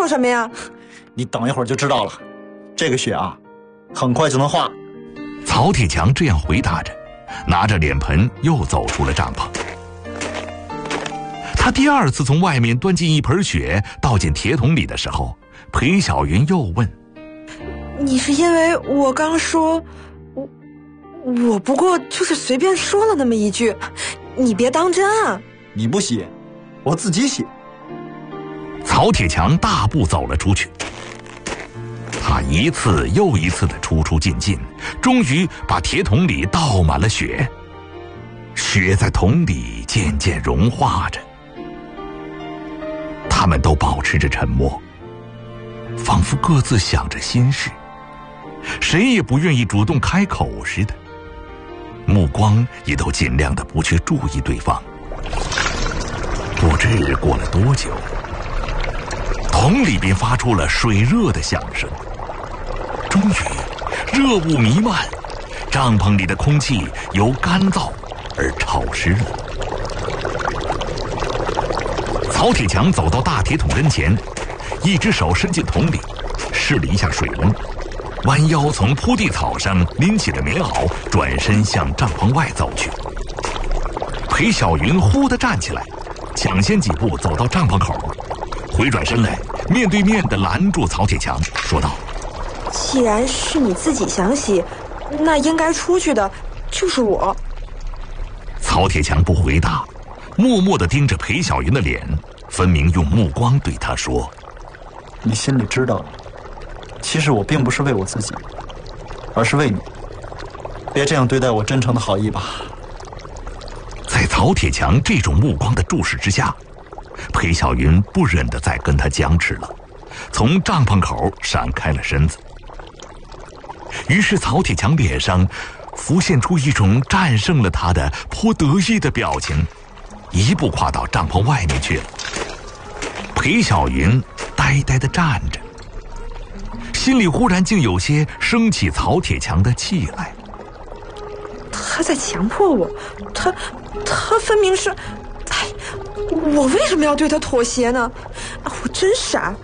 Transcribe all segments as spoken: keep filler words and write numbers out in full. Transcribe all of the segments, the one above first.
说什么呀？ 你等一会儿就知道了，这个雪啊，很快就能化。 曹铁强这样回答着，拿着脸盆又走出了帐篷。他第二次从外面端进一盆雪倒进铁桶里的时候，裴小云又问： 你是因为我刚说我我不过就是随便说了那么一句，你别当真啊。 你不写，我自己写。 曹铁强大步走了出去，他一次又一次的出出进进，终于把铁桶里倒满了雪。雪在桶里渐渐融化着，他们都保持着沉默，仿佛各自想着心事，谁也不愿意主动开口似的，目光也都尽量的不去注意对方。不知过了多久，桶里便发出了水热的响声，终于热雾弥漫，帐篷里的空气由干燥而潮湿了。曹铁强走到大铁桶跟前，一只手伸进桶里试了一下水温，弯腰从铺地草上拎起了棉袄，转身向帐篷外走去。裴小云忽地站起来，抢先几步走到帐篷口，回转身来，面对面地拦住曹铁强，说道： 既然是你自己想洗，那应该出去的就是我。 曹铁强不回答，默默地盯着裴小云的脸，分明用目光对他说： 你心里知道的，其实我并不是为我自己，而是为你。别这样对待我真诚的好意吧。 在曹铁强这种目光的注视之下，裴小云不忍地再跟他僵持了，从帐篷口闪开了身子。于是曹铁强脸上浮现出一种战胜了他的颇得意的表情，一步跨到帐篷外面去了。裴小云呆呆地站着，心里忽然竟有些生起曹铁强的气来。 他在强迫我，他他分明是，哎，我为什么要对他妥协呢？我真傻。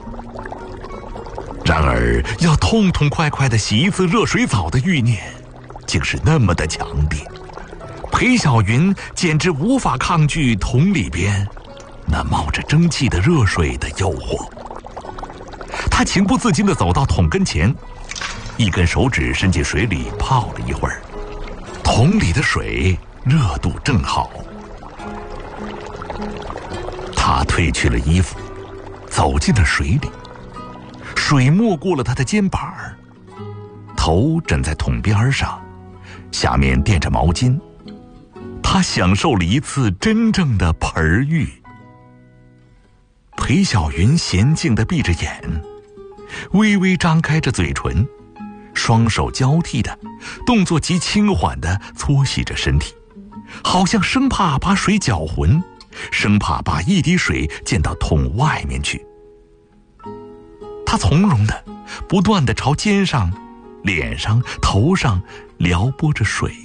然而要痛痛快快地洗一次热水澡的欲念竟是那么的强烈，裴小云简直无法抗拒桶里边那冒着蒸汽的热水的诱惑。他情不自禁地走到桶跟前，一根手指伸进水里泡了一会儿，桶里的水热度正好。他褪去了衣服，走进了水里，水没过了他的肩膀，头枕在桶边上，下面垫着毛巾。他享受了一次真正的盆浴。裴小云娴静地闭着眼，微微张开着嘴唇，双手交替的动作极轻缓地搓洗着身体，好像生怕把水搅浑，生怕把一滴水溅到桶外面去。他从容地不断地朝肩上、脸上、头上撩拨着水。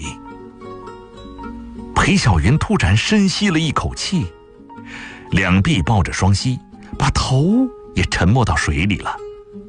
裴小云突然深吸了一口气，两臂抱着双膝，把头也沉没到水里了。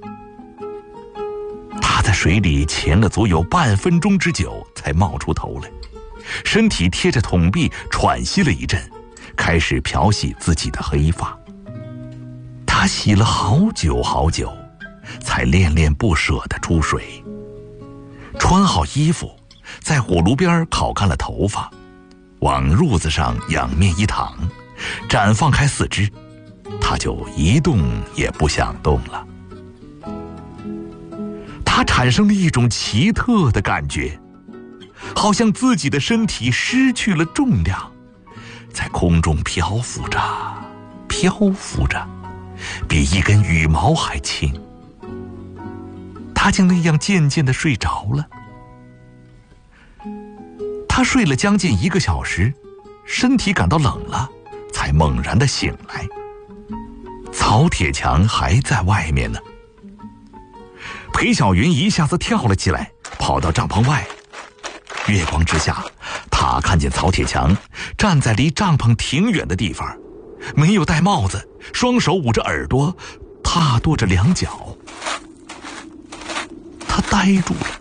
他在水里潜了足有半分钟之久，才冒出头来，身体贴着桶壁喘息了一阵，开始漂洗自己的黑发。他洗了好久好久，才恋恋不舍地出水。穿好衣服，在火炉边烤干了头发，往褥子上仰面一躺，展放开四肢，他就一动也不想动了。他产生了一种奇特的感觉，好像自己的身体失去了重量，在空中漂浮着，漂浮着，比一根羽毛还轻。他竟那样渐渐地睡着了。他睡了将近一个小时，身体感到冷了，才猛然地醒来。曹铁强还在外面呢。裴小云一下子跳了起来，跑到帐篷外。月光之下，他看见曹铁强站在离帐篷挺远的地方，没有戴帽子，双手捂着耳朵， 踏跺着两脚，他呆住了。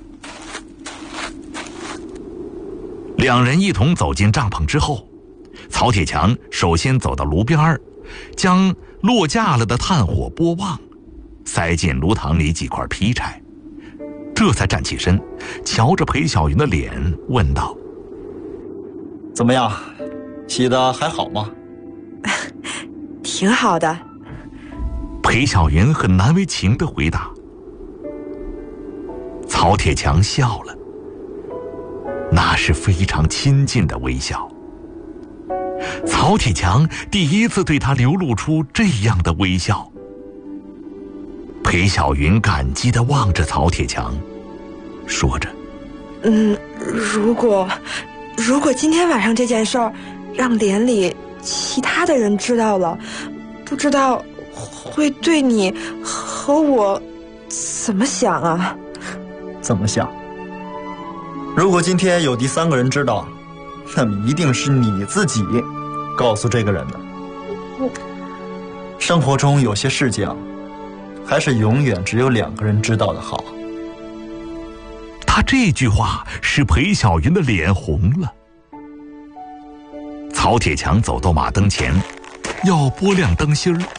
两人一同走进帐篷之后，曹铁强首先走到炉边，将落架了的炭火拨旺，塞进炉膛里几块劈柴，这才站起身，瞧着裴小云的脸问道： 怎么样，洗的还好吗？ 挺好的。 裴小云很难为情地回答。曹铁强笑了，那是非常亲近的微笑。曹铁强第一次对他流露出这样的微笑。裴小云感激地望着曹铁强，说着： 嗯，如果如果今天晚上这件事儿让连里其他的人知道了，不知道会对你和我怎么想啊？ 怎么想？如果今天有第三个人知道，那么一定是你自己告诉这个人的。 我生活中有些事情还是永远只有两个人知道的好。 他这句话使裴小云的脸红了。曹铁强走到马灯前，要拨亮灯芯儿。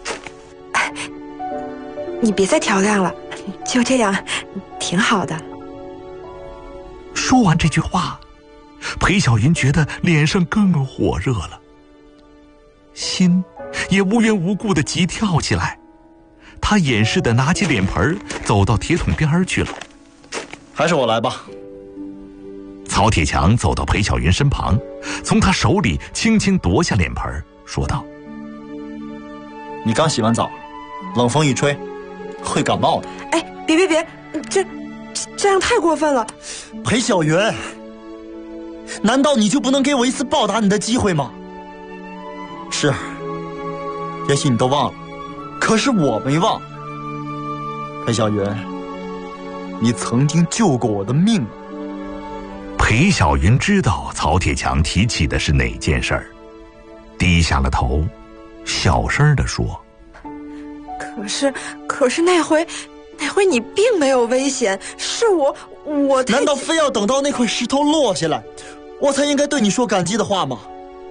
你别再调亮了，就这样挺好的。 说完这句话，裴小云觉得脸上更火热了，心也无缘无故的急跳起来。他掩饰的拿起脸盆，走到铁桶边去了。 还是我来吧。 曹铁强走到裴小云身旁，从他手里轻轻夺下脸盆，说道： 你刚洗完澡，冷风一吹会感冒的。 哎，别别别，这这样太过分了。 裴小云，难道你就不能给我一次报答你的机会吗？是，也许你都忘了，可是我没忘。裴小云，你曾经救过我的命啊。 裴小云知道曹铁强提起的是哪件事儿，低下了头，小声地说： 可是可是那回那回你并没有危险，是我我难道非要等到那块石头落下来，我才应该对你说感激的话吗？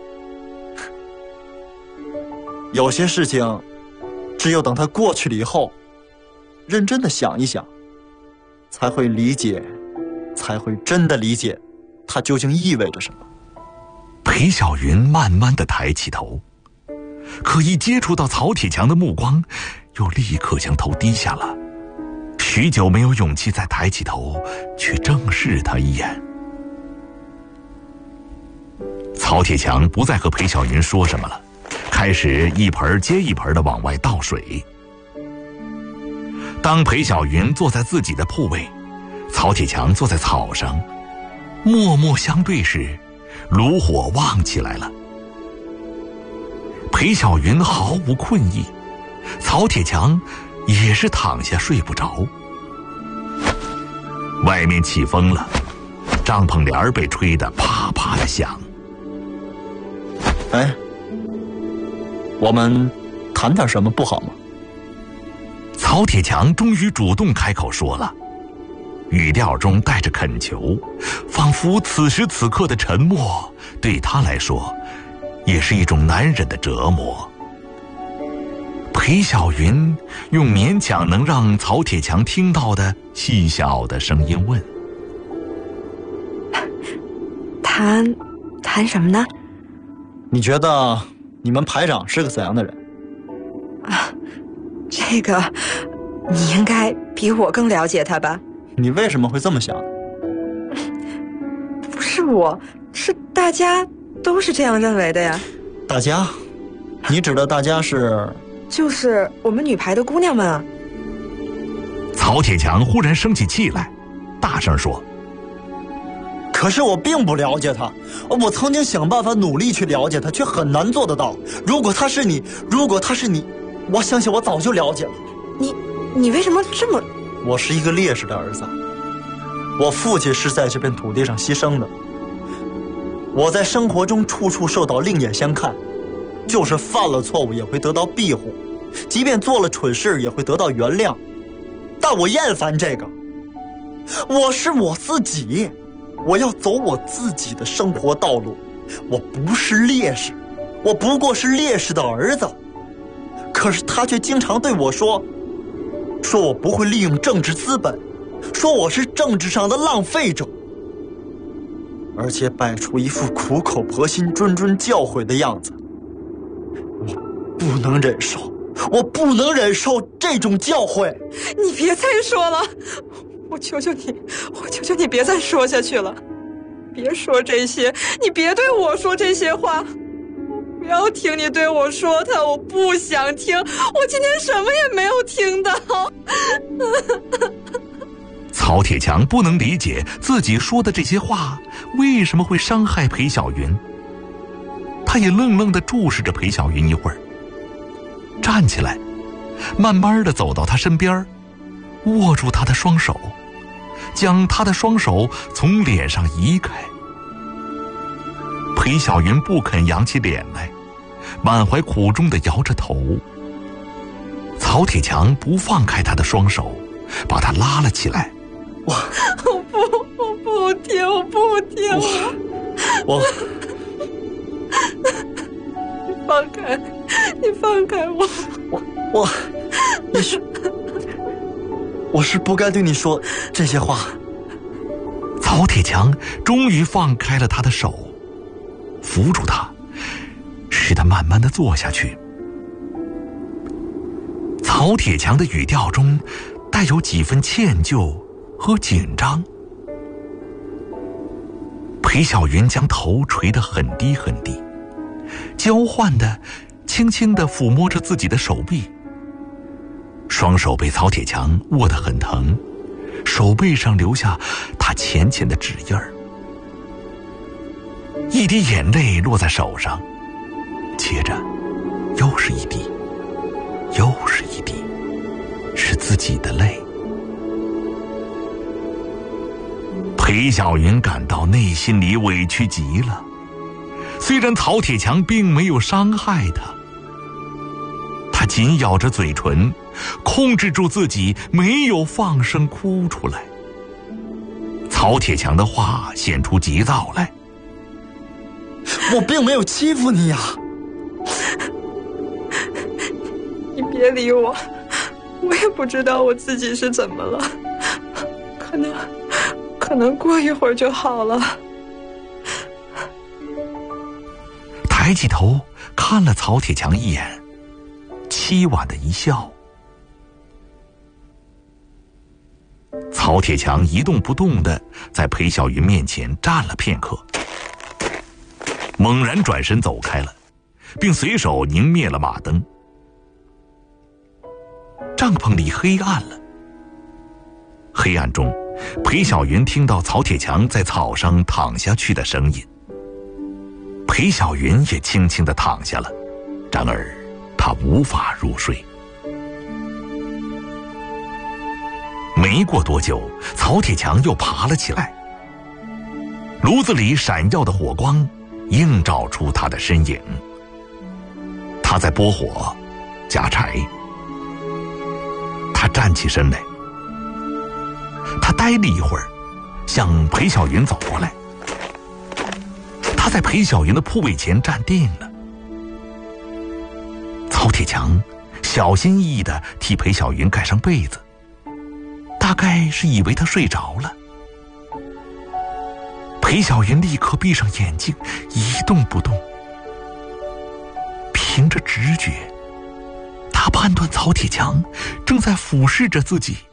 有些事情只有等它过去了以后，认真的想一想，才会理解，才会真的理解它究竟意味着什么。 裴小云慢慢地抬起头，可一接触到曹铁强的目光，又立刻将头低下了，许久没有勇气再抬起头去正视他一眼。曹铁强不再和裴小云说什么了，开始一盆接一盆地往外倒水。当裴小云坐在自己的铺位，曹铁强坐在草上，默默相对时，炉火旺起来了。裴小云毫无困意，曹铁强也是躺下睡不着。外面起风了，帐篷帘被吹得啪啪的响。 哎，我们谈点什么不好吗？ 曹铁强终于主动开口说了，语调中带着恳求，仿佛此时此刻的沉默对他来说也是一种难忍的折磨。裴小云用勉强能让曹铁强听到的细小的声音问： 谈谈什么呢？ 你觉得你们排长是个怎样的人？ 啊，这个你应该比我更了解他吧？ 你为什么会这么想？ 不是我，是大家都是这样认为的呀。 大家？你指的大家是？ 就是我们女排的姑娘们啊。 曹铁强忽然生起气来，大声说： 可是我并不了解他，我曾经想办法努力去了解他，却很难做得到。如果他是你，如果他是你，我相信我早就了解了。 你你为什么这么…… 我是一个烈士的儿子，我父亲是在这片土地上牺牲的。我在生活中处处受到另眼相看，就是犯了错误也会得到庇护。 即便做了蠢事也会得到原谅，但我厌烦这个。我是我自己，我要走我自己的生活道路。我不是烈士，我不过是烈士的儿子。可是他却经常对我说，说我不会利用政治资本，说我是政治上的浪费者，而且摆出一副苦口婆心、谆谆教诲的样子。我不能忍受，我不能忍受这种教诲。 你别再说了，我求求你，我求求你别再说下去了，别说这些，你别对我说这些话，我不要听你对我说它，我不想听，我今天什么也没有听到。 曹铁强不能理解自己说的这些话为什么会伤害裴小云，他也愣愣地注视着裴小云一会儿，站起来，慢慢地走到他身边，握住他的双手，将他的双手从脸上移开。裴小云不肯扬起脸来，满怀苦衷地摇着头。曹铁强不放开他的双手，把他拉了起来。 我我不我不听我不听我我你放开你放开我我我你是我是不该对你说这些话。 曹铁强终于放开了他的手，扶住他，使他慢慢地坐下去。曹铁强的语调中带有几分歉疚和紧张。裴小云将头垂得很低很低，交换地轻轻地抚摸着自己的手臂，双手被曹铁强握得很疼，手背上留下他浅浅的指印儿。一滴眼泪落在手上，接着又是一滴，又是一滴，是自己的泪。裴小云感到内心里委屈极了，虽然曹铁强并没有伤害他，他紧咬着嘴唇，控制住自己没有放声哭出来。曹铁强的话显出急躁来， 我并没有欺负你呀、啊！ 你别理我，我也不知道我自己是怎么了，可能可能过一会儿就好了。 抬起头看了曹铁强一眼，凄婉的一笑。曹铁强一动不动地在裴小云面前站了片刻，猛然转身走开了，并随手拧灭了马灯。帐篷里黑暗了，黑暗中裴小云听到曹铁强在草上躺下去的声音。裴小云也轻轻地躺下了，然而她无法入睡。没过多久，曹铁强又爬了起来，炉子里闪耀的火光映照出他的身影。他在拨火加柴。他站起身来，他呆了一会儿，向裴小云走过来。他在裴小云的铺位前站定了。曹铁强小心翼翼地替裴小云盖上被子，大概是以为她睡着了。裴小云立刻闭上眼睛，一动不动。凭着直觉，他判断曹铁强正在俯视着自己。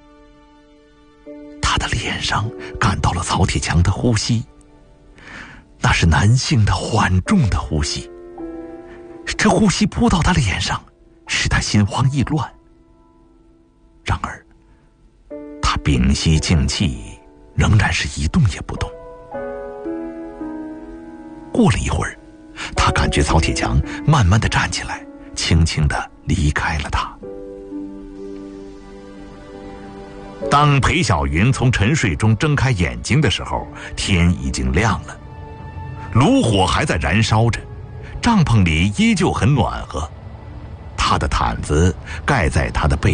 他的脸上感到了曹铁强的呼吸，那是男性的缓重的呼吸。这呼吸扑到他脸上，使他心慌意乱。然而他屏息静气，仍然是一动也不动。过了一会儿，他感觉曹铁强慢慢地站起来，轻轻地离开了他。当裴小云从沉睡中睁开眼睛的时候，天已经亮了，炉火还在燃烧着，帐篷里依旧很暖和。他的毯子盖在他的背